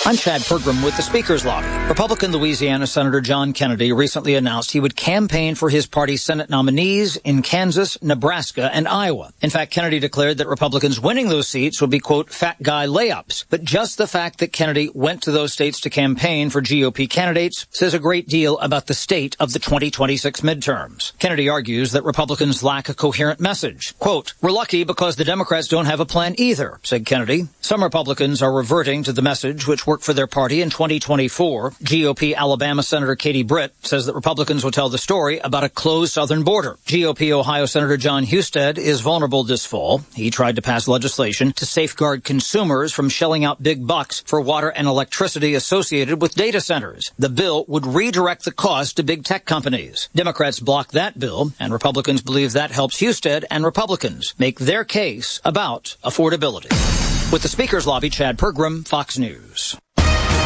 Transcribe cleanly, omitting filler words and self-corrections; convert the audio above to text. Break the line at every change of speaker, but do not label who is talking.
I'm Chad Pergram with the Speaker's Lobby. Republican Louisiana Senator John Kennedy recently announced he would campaign for his party's Senate nominees in Kansas, Nebraska, and Iowa. In fact, Kennedy declared that Republicans winning those seats would be, quote, fat guy layups. But just the fact that Kennedy went to those states to campaign for GOP candidates says a great deal about the state of the 2026 midterms. Kennedy argues that Republicans lack a coherent message. Quote, we're lucky because the Democrats don't have a plan either, said Kennedy. Some Republicans are reverting to the message which worked for their party in 2024. GOP Alabama Senator Katie Britt says that Republicans will tell the story about a closed southern border. GOP Ohio Senator John Husted is vulnerable this fall. He tried to pass legislation to safeguard consumers from shelling out big bucks for water and electricity associated with data centers. The bill would redirect the cost to big tech companies. Democrats blocked that bill, and Republicans believe that helps Husted and Republicans make their case about affordability. With the Speaker's Lobby, Chad Pergram, Fox News.